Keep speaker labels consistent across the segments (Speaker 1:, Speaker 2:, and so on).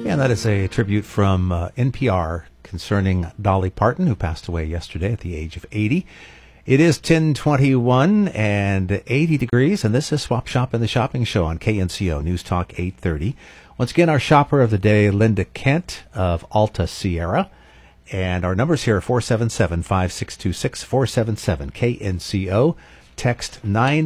Speaker 1: And that is a tribute from NPR concerning Dolly Parton, who passed away yesterday at the age of 80. It is 10:21 and 80 degrees, and this is Swap Shop in the Shopping Show on KNCO News Talk 830. Once again, our shopper of the day, Linda Kent of Alta Sierra. And our numbers here are 477-5626, 477-KNCO. Text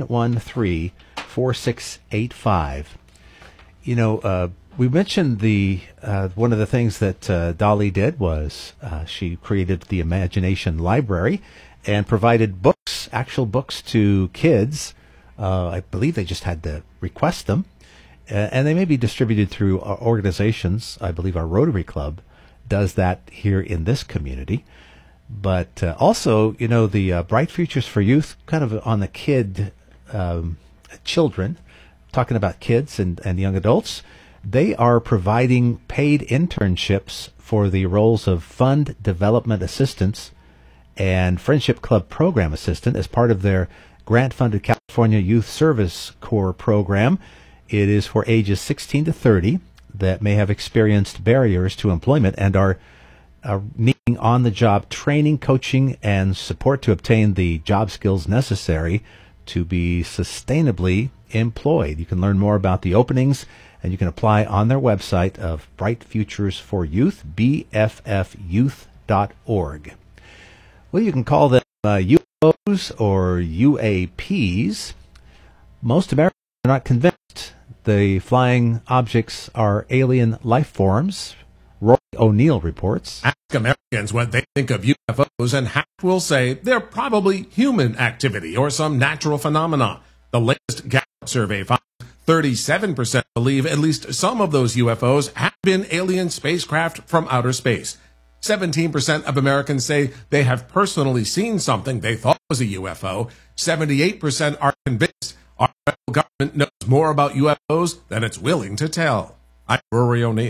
Speaker 1: 913-4685. You know, we mentioned one of the things that Dolly did was she created the Imagination Library and provided books, actual books to kids. I believe they just had to request them. And they may be distributed through organizations. I believe our Rotary Club does that here in this community. But also, you know, the Bright Futures for Youth, kind of on the children, talking about kids and young adults, they are providing paid internships for the roles of Fund Development Assistants and Friendship Club Program Assistant as part of their grant-funded California Youth Service Corps program. It is for ages 16 to 30 that may have experienced barriers to employment and are needing on-the-job training, coaching, and support to obtain the job skills necessary to be sustainably employed. You can learn more about the openings, and you can apply on their website of Bright Futures for Youth, bffyouth.org. Well, you can call them UFOs or UAPs. Most Americans are not convinced the flying objects are alien life forms. Roy O'Neill reports.
Speaker 2: Ask Americans what they think of UFOs, and half will say they're probably human activity or some natural phenomena. The latest Gallup survey finds 37% believe at least some of those UFOs have been alien spacecraft from outer space. 17% of Americans say they have personally seen something they thought was a UFO. 78% are convinced our federal government knows more about UFOs than it's willing to tell. I'm Rory O'Neill.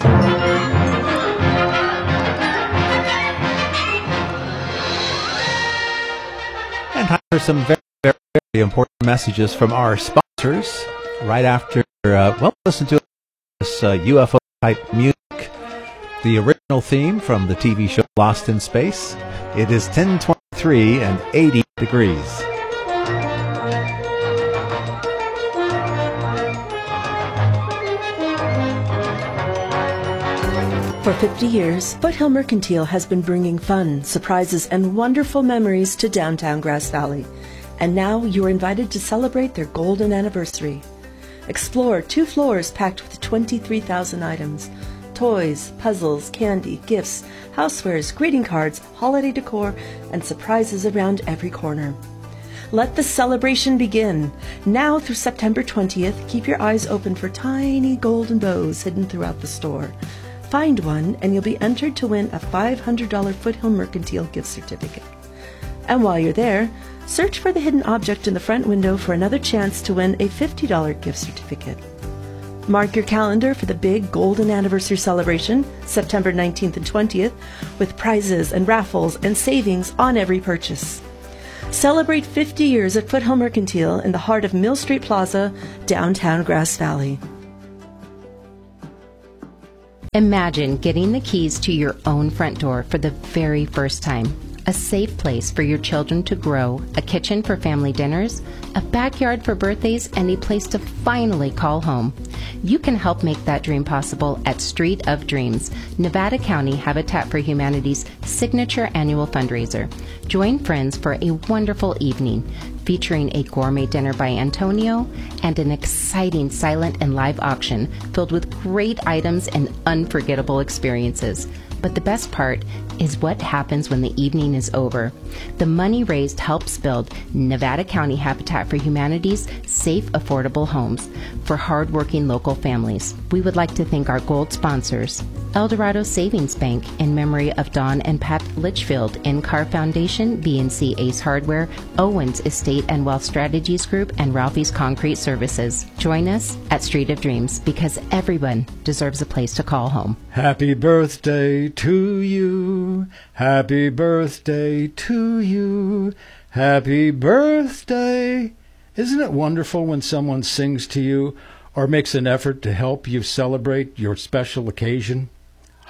Speaker 1: And time for some very, very, very important messages from our sponsors. Right after, listen to this UFO type music, the original theme from the TV show Lost in Space. It is 10:23 and 80 degrees.
Speaker 3: For 50 years, Foothill Mercantile has been bringing fun, surprises, and wonderful memories to downtown Grass Valley. And now you are invited to celebrate their golden anniversary. Explore 2 floors packed with 23,000 items. Toys, puzzles, candy, gifts, housewares, greeting cards, holiday decor, and surprises around every corner. Let the celebration begin. Now through September 20th, keep your eyes open for tiny golden bows hidden throughout the store. Find one, and you'll be entered to win a $500 Foothill Mercantile gift certificate. And while you're there, search for the hidden object in the front window for another chance to win a $50 gift certificate. Mark your calendar for the big golden anniversary celebration, September 19th and 20th, with prizes and raffles and savings on every purchase. Celebrate 50 years at Foothill Mercantile in the heart of Mill Street Plaza, downtown Grass Valley.
Speaker 4: Imagine getting the keys to your own front door for the very first time. A safe place for your children to grow, a kitchen for family dinners, a backyard for birthdays, and a place to finally call home. You can help make that dream possible at Street of Dreams, Nevada County Habitat for Humanity's signature annual fundraiser. Join friends for a wonderful evening featuring a gourmet dinner by Antonio and an exciting silent and live auction filled with great items and unforgettable experiences. But the best part is what happens when the evening is over. The money raised helps build Nevada County Habitat for Humanity's safe, affordable homes for hardworking local families. We would like to thank our gold sponsors, Eldorado Savings Bank in memory of Don and Pat Litchfield, NCAR Foundation, BNC Ace Hardware, Owens Estate and Wealth Strategies Group, and Ralphie's Concrete Services. Join us at Street of Dreams because everyone deserves a place to call home.
Speaker 5: Happy birthday to you. Happy birthday to you. Happy birthday. Isn't it wonderful when someone sings to you or makes an effort to help you celebrate your special occasion?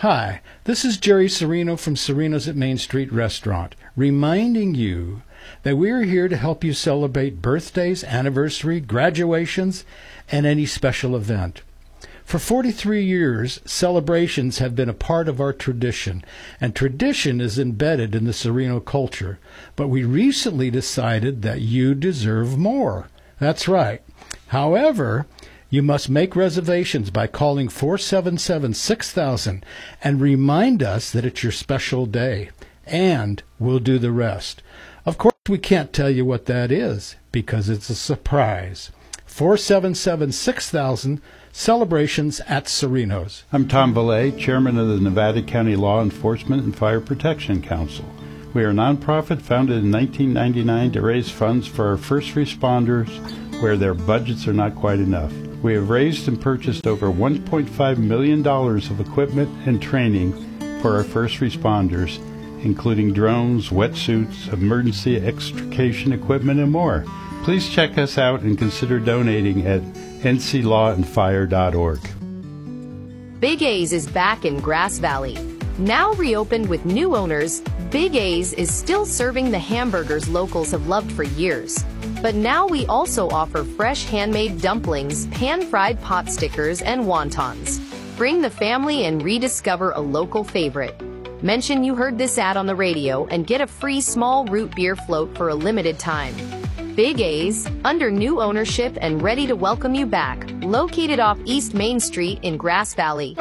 Speaker 5: Hi, this is Jerry Serino from Serino's at Main Street Restaurant, reminding you that we're here to help you celebrate birthdays, anniversary, graduations, and any special event. For 43 years, celebrations have been a part of our tradition, and tradition is embedded in the Serino culture. But we recently decided that you deserve more. That's right. However, you must make reservations by calling 477-6000 and remind us that it's your special day, and we'll do the rest. Of course, we can't tell you what that is because it's a surprise. 477-6000, celebrations at Serino's.
Speaker 6: I'm Tom Valet, chairman of the Nevada County Law Enforcement and Fire Protection Council. We are a nonprofit founded in 1999 to raise funds for our first responders where their budgets are not quite enough. We have raised and purchased over $1.5 million of equipment and training for our first responders, including drones, wetsuits, emergency extrication equipment, and more. Please check us out and consider donating at nclawandfire.org.
Speaker 7: Big A's is back in Grass Valley. Now reopened with new owners, Big A's is still serving the hamburgers locals have loved for years. But now we also offer fresh handmade dumplings, pan-fried pot stickers, and wontons. Bring the family and rediscover a local favorite. Mention you heard this ad on the radio and get a free small root beer float for a limited time. Big A's, under new ownership and ready to welcome you back, located off East Main Street in Grass Valley.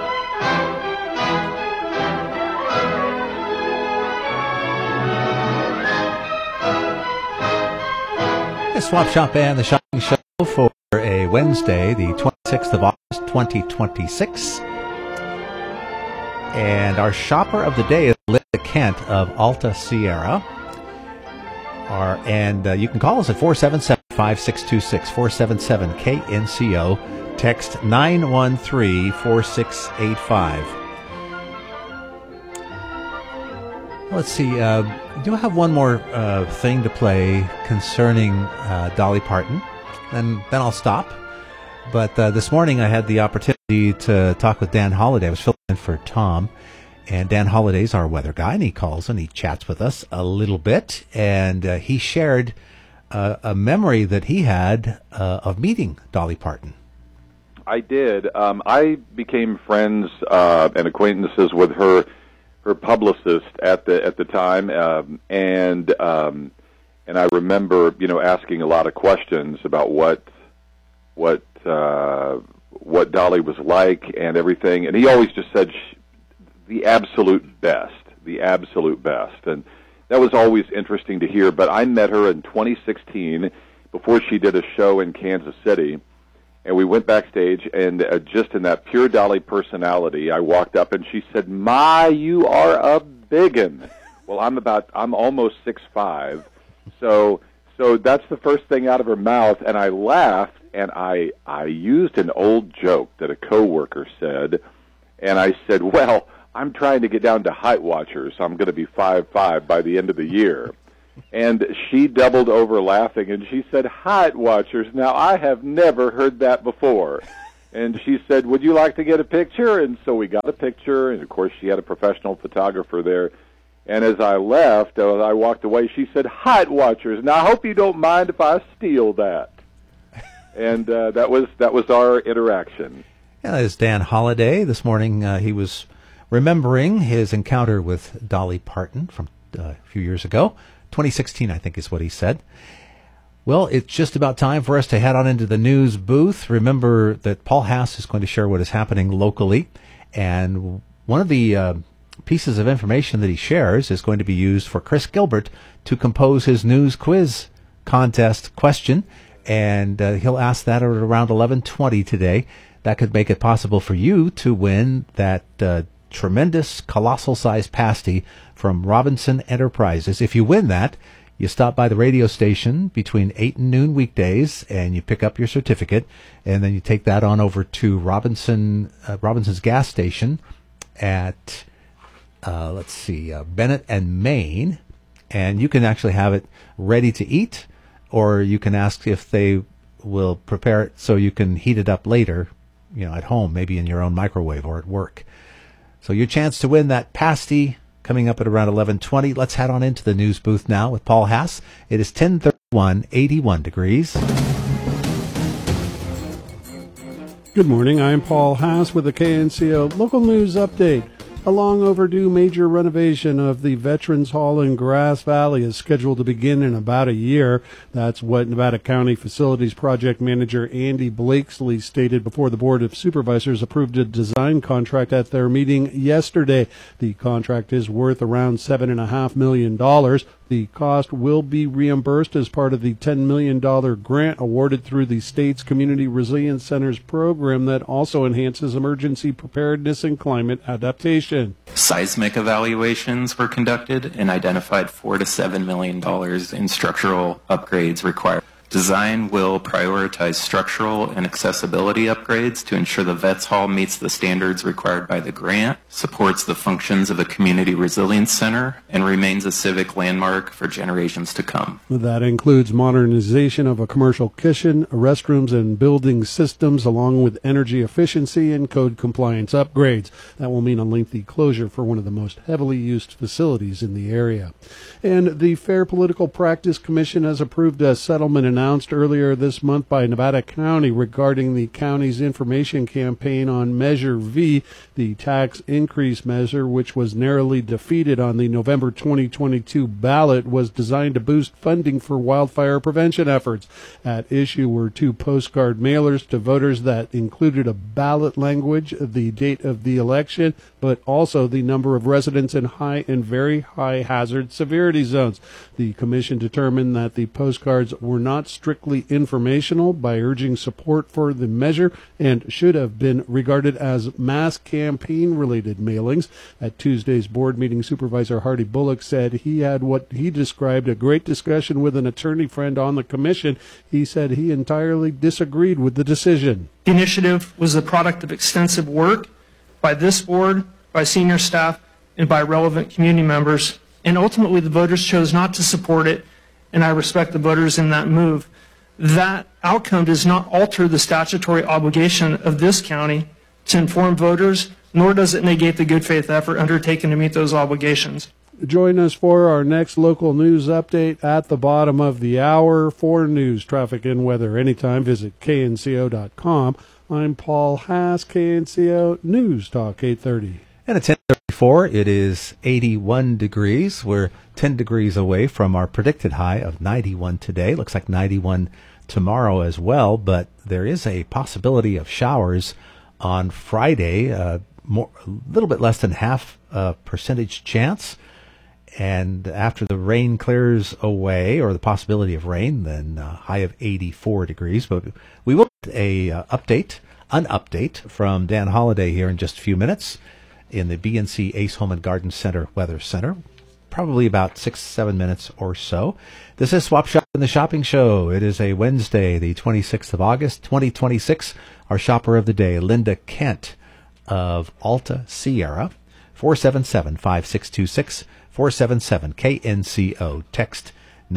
Speaker 1: The Swap Shop and the Shopping Show for a Wednesday, the 26th of August, 2026. And our shopper of the day is Linda Kent of Alta Sierra. You can call us at 477-5626, 477-KNCO, text 913-4685. Let's see, do I have one more thing to play concerning Dolly Parton? Then I'll stop. But this morning I had the opportunity to talk with Dan Holliday. I was filling in for Tom. And Dan Holliday's our weather guy, and he calls and he chats with us a little bit. And he shared a memory that he had of meeting Dolly Parton.
Speaker 8: I did. I became friends and acquaintances with her publicist at the time, and I remember, asking a lot of questions about what Dolly was like and everything. And he always just said the absolute best, and that was always interesting to hear. But I met her in 2016 before she did a show in Kansas City. And we went backstage, and just in that pure Dolly personality, I walked up, and she said, "My, you are a biggin." Well, I'm almost 6'5", so that's the first thing out of her mouth, and I laughed, and I used an old joke that a coworker said, and I said, "Well, I'm trying to get down to height watchers. So I'm going to be 5'5" by the end of the year." And she doubled over laughing, and she said, "Height watchers. Now, I have never heard that before." And she said, "Would you like to get a picture?" And so we got a picture, and, of course, she had a professional photographer there. And as I left, as I walked away, she said, "Height watchers. Now, I hope you don't mind if I steal that." And that was our interaction.
Speaker 1: Yeah, that is Dan Holliday. This morning he was remembering his encounter with Dolly Parton from a few years ago. 2016, I think is what he said. Well, it's just about time for us to head on into the news booth. Remember that Paul Haas is going to share what is happening locally. And one of the pieces of information that he shares is going to be used for Chris Gilbert to compose his news quiz contest question. And he'll ask that at around 11:20 today. That could make it possible for you to win that tremendous, colossal-sized pasty from Robinson Enterprises. If you win that, you stop by the radio station between 8 and noon weekdays, and you pick up your certificate, and then you take that on over to Robinson's gas station at, Bennett and Main, and you can actually have it ready to eat, or you can ask if they will prepare it so you can heat it up later, at home, maybe in your own microwave or at work. So your chance to win that pasty coming up at around 11:20. Let's head on into the news booth now with Paul Haas. It is 10:31, 81 degrees.
Speaker 9: Good morning. I'm Paul Haas with the KNCO Local News Update. A long overdue major renovation of the Veterans Hall in Grass Valley is scheduled to begin in about a year. That's what Nevada County Facilities Project Manager Andy Blakesley stated before the Board of Supervisors approved a design contract at their meeting yesterday. The contract is worth around $7.5 million. The cost will be reimbursed as part of the $10 million grant awarded through the state's Community Resilience Centers program that also enhances emergency preparedness and climate adaptation.
Speaker 10: Seismic evaluations were conducted and identified $4 to $7 million in structural upgrades required. Design will prioritize structural and accessibility upgrades to ensure the Vets Hall meets the standards required by the grant, supports the functions of a community resilience center, and remains a civic landmark for generations to come.
Speaker 9: That includes modernization of a commercial kitchen, restrooms, and building systems, along with energy efficiency and code compliance upgrades. That will mean a lengthy closure for one of the most heavily used facilities in the area. And the Fair Political Practice Commission has approved a settlement announced earlier this month by Nevada County regarding the county's information campaign on Measure V, the tax increase measure, which was narrowly defeated on the November 2022 ballot, was designed to boost funding for wildfire prevention efforts. At issue were 2 postcard mailers to voters that included a ballot language, the date of the election, but also the number of residents in high and very high hazard severity zones. The commission determined that the postcards were not strictly informational by urging support for the measure and should have been regarded as mass campaign-related mailings. At Tuesday's board meeting, Supervisor Hardy Bullock said he had what he described a great discussion with an attorney friend on the commission. He said he entirely disagreed with the decision.
Speaker 11: The initiative was the product of extensive work by this board, by senior staff, and by relevant community members, and ultimately the voters chose not to support it, and I respect the voters in that move. That outcome does not alter the statutory obligation of this county to inform voters, nor does it negate the good faith effort undertaken to meet those obligations.
Speaker 9: Join us for our next local news update at the bottom of the hour. For news, traffic, and weather anytime, visit knco.com. I'm Paul Haas, KNCO News Talk 830.
Speaker 1: And at 10:34, it is 81 degrees. We're 10 degrees away from our predicted high of 91 today. Looks like 91 tomorrow as well, but there is a possibility of showers on Friday, a little bit less than half a percentage chance. And after the rain clears away, or the possibility of rain, then a high of 84 degrees. But we will get an update from Dan Holliday here in just a few minutes in the BNC Ace Home and Garden Center Weather Center, probably about 6-7 minutes or so. This is Swap Shop in the Shopping Show. It is a Wednesday, the 26th of August, 2026. Our shopper of the day, Linda Kent of Alta Sierra, 477-5626, 477-KNCO. Text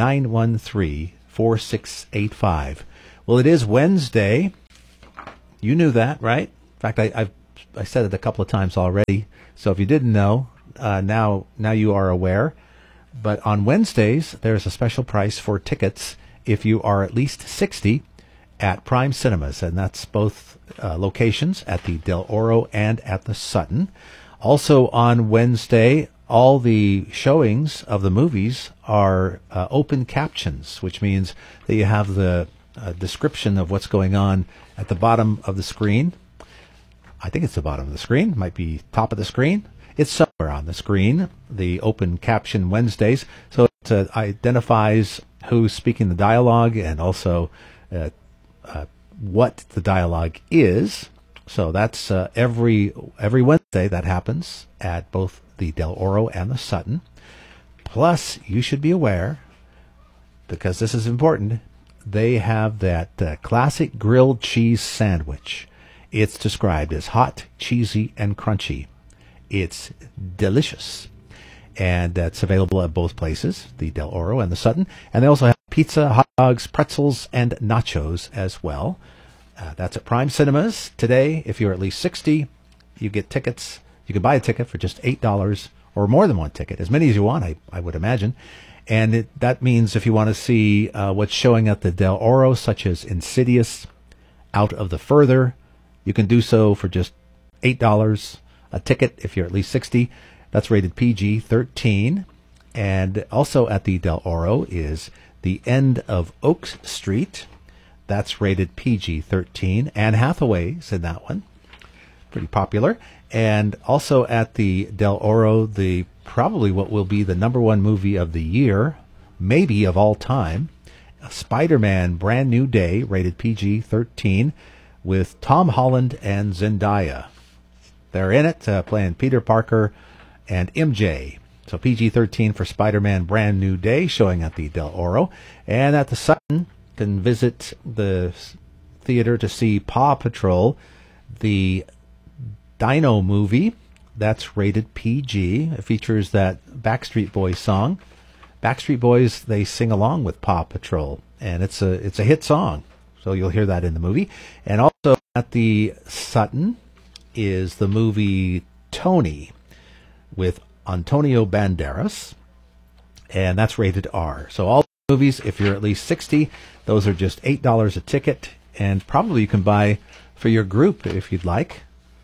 Speaker 1: 913-4685. Well, it is Wednesday. You knew that, right? In fact, I said it a couple of times already. So if you didn't know, now you are aware. But on Wednesdays, there's a special price for tickets if you are at least 60 at Prime Cinemas, and that's both locations at the Del Oro and at the Sutton. Also on Wednesday, all the showings of the movies are open captions, which means that you have the description of what's going on at the bottom of the screen. I think it's the bottom of the screen, might be top of the screen. It's somewhere on the screen, the open caption Wednesdays. So it identifies who's speaking the dialogue and also what the dialogue is. So that's every Wednesday that happens at both the Del Oro and the Sutton. Plus, you should be aware, because this is important, they have that classic grilled cheese sandwich. It's described as hot, cheesy, and crunchy. It's delicious. And that's available at both places, the Del Oro and the Sutton. And they also have pizza, hot dogs, pretzels, and nachos as well. That's at Prime Cinemas. Today, if you're at least 60, you get tickets You can buy a ticket for just $8 or more than one ticket, as many as you want, I would imagine. And that means if you want to see what's showing at the Del Oro, such as Insidious, Out of the Further, you can do so for just $8 a ticket if you're at least 60. That's rated PG-13. And also at the Del Oro is The End of Oak Street. That's rated PG-13. Anne Hathaway's in that one. Pretty popular. And also at the Del Oro, probably what will be the number one movie of the year, maybe of all time, Spider-Man Brand New Day, rated PG-13, with Tom Holland and Zendaya. They're in it, playing Peter Parker and MJ. So PG-13 for Spider-Man Brand New Day, showing at the Del Oro. And at the Sutton, can visit the theater to see Paw Patrol, the Dino movie. That's rated PG. It features that Backstreet Boys song. Backstreet Boys, they sing along with Paw Patrol, and it's a hit song. So you'll hear that in the movie. And also at the Sutton is the movie Tony with Antonio Banderas, and that's rated R. So all the movies, if you're at least 60, those are just $8 a ticket, and probably you can buy for your group if you'd like.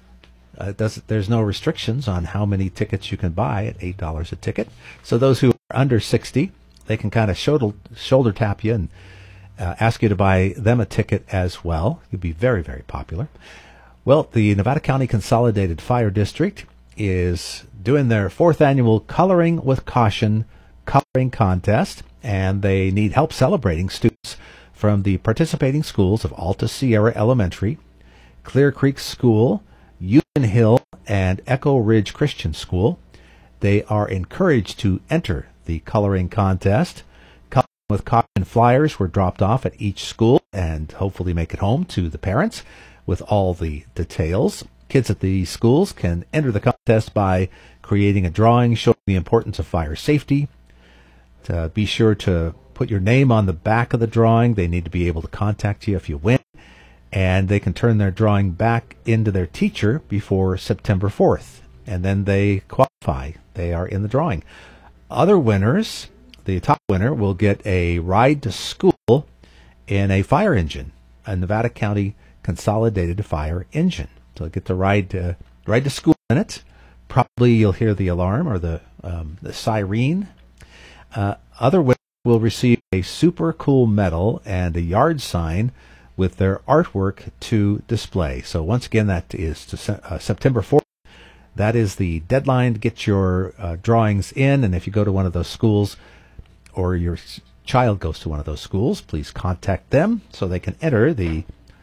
Speaker 1: There's no restrictions on how many tickets you can buy at $8 a ticket. So those who are under 60, they can kind of shoulder tap you and ask you to buy them a ticket as well. You'll be very, very popular. Well, the Nevada County Consolidated Fire District is doing their 4th annual Coloring with Caution coloring contest, and they need help celebrating students from the participating schools of Alta Sierra Elementary, Clear Creek School, Union Hill, and Echo Ridge Christian School. They are encouraged to enter the coloring contest. Coloring with Caution flyers were dropped off at each school and hopefully make it home to the parents with all the details. Kids at the schools can enter the contest by creating a drawing showing the importance of fire safety. To be sure to put your name on the back of the drawing. They need to be able to contact you if you win. And they can turn their drawing back into their teacher before September 4th. And then they qualify. They are in the drawing. Other winners, the top winner will get a ride to school in a fire engine, a Nevada County Consolidated Fire Engine. So they'll get to ride to school in it. Probably you'll hear the alarm or the siren. Other winners will receive a super cool medal and a yard sign with their artwork to display. So once again, that is September 4th. That is the deadline to get your drawings in. And if you go to one of those schools or your child goes to one of those schools, please contact them so they can enter the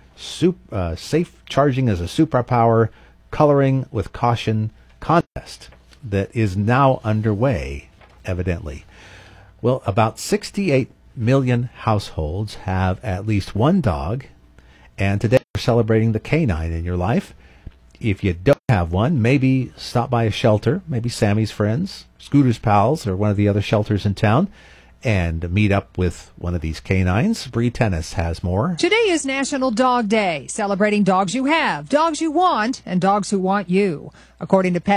Speaker 1: Safe Charging as a Superpower Coloring with Caution contest that is now underway, evidently. Well, about 68 million households have at least one dog, and today we're celebrating the canine in your life. If you don't have one, maybe stop by a shelter, maybe Sammy's Friends, Scooter's Pals, or one of the other shelters in town, and meet up with one of these canines. Bree Tennis has more.
Speaker 12: Today is National Dog Day, celebrating dogs you have, dogs you want, and dogs who want you. According to Pet